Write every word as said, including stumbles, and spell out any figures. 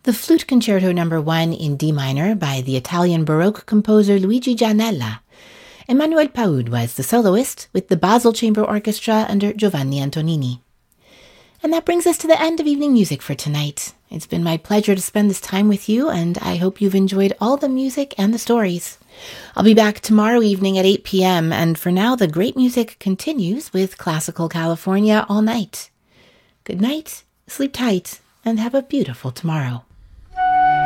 the Flute Concerto Number one in D minor by the Italian Baroque composer Luigi Gianella. Emanuel Paud was the soloist with the Basel Chamber Orchestra under Giovanni Antonini. And that brings us to the end of evening music for tonight. It's been my pleasure to spend this time with you, and I hope you've enjoyed all the music and the stories. I'll be back tomorrow evening at eight p.m., and for now, the great music continues with Classical California all night. Good night, sleep tight, and have a beautiful tomorrow.